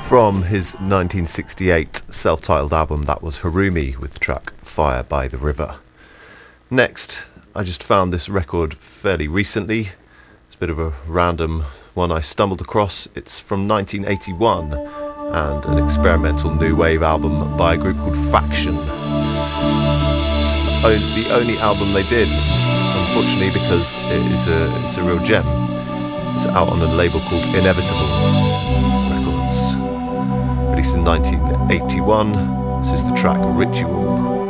From his 1968 self-titled album, that was Harumi with the track Fire by the River. Next, I just found this record fairly recently. It's a bit of a random one I stumbled across. It's from 1981 and an experimental new wave album by a group called Faction. It's the only album they did, unfortunately, because it's a real gem. It's out on a label called Inevitable Records. Released in 1981, this is the track Ritual.